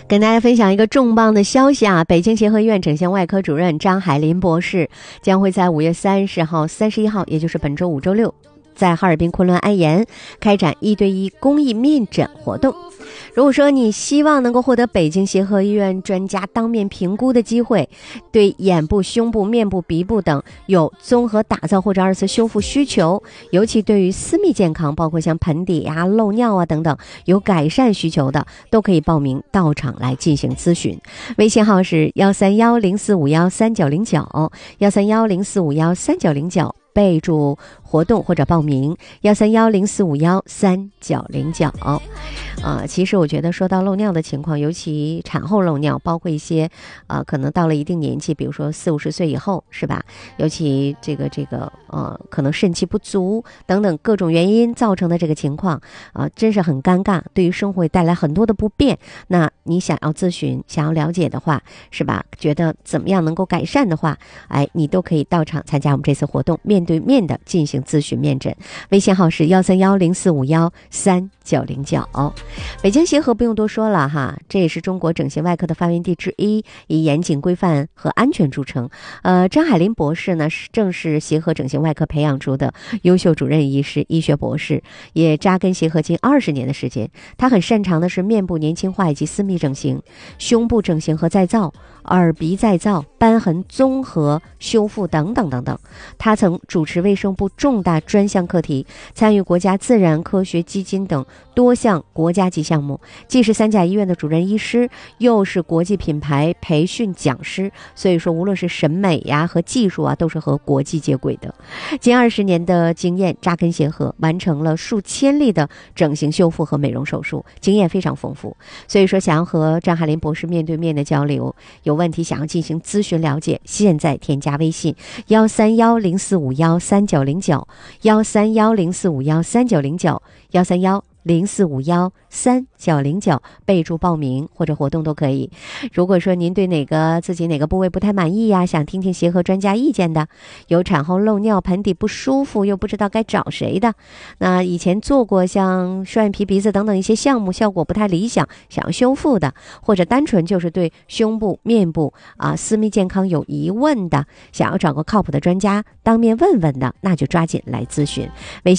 跟大家分享一个重磅的消息啊！北京协和医院整形外科主任张海林博士将会在5月30号、31号，也就是本周5、周6，在哈尔滨昆仑安研开展1对1公益面诊活动。如果说你希望能够获得北京协和医院专家当面评估的机会，对眼部、胸部、面部、鼻部等有综合打造或者2次修复需求，尤其对于私密健康，包括像盆底啊、漏尿啊等等有改善需求的，都可以报名到场来进行咨询。微信号是13104513909，13104513909，备注活动或者报名13104513909。其实我觉得说到漏尿的情况，尤其产后漏尿，包括一些可能到了一定年纪，比如说40、50岁以后，是吧？尤其可能肾气不足等等各种原因造成的这个情况真是很尴尬，对于生活带来很多的不便。那你想要咨询、想要了解的话，是吧？觉得怎么样能够改善的话，你都可以到场参加我们这次活动，面对面的进行咨询面诊。微信号是13104513909。北京协和不用多说了哈，这也是中国整形外科的发源地之一，以严谨规范和安全著称。张海林博士呢，正是协和整形外科培养出的优秀主任医师、医学博士，也扎根协和近20年的时间。他很擅长的是面部年轻化以及私密整形、胸部整形和再造、耳鼻再造、瘢痕综合修复等等等等。他曾主持卫生部重大专项课题，参与国家自然科学基金等多项国家级项目，既是3甲医院的主任医师，又是国际品牌培训讲师，所以说无论是审美呀和技术都是和国际接轨的。近20年的经验扎根协和，完成了数千例的整形修复和美容手术，经验非常丰富。所以说想要和张海林博士面对面的交流，有问题想要进行咨询了解，现在添加微信13104513909，13104513909，13104513909，备注报名或者活动都可以。如果说您对自己哪个部位不太满意呀，想听听协和专家意见的，有产后漏尿、盆底不舒服又不知道该找谁的，那以前做过像双眼皮、鼻子等等一些项目，效果不太理想，想要修复的，或者单纯就是对胸部、面部私密健康有疑问的，想要找个靠谱的专家当面问问的，那就抓紧来咨询。微信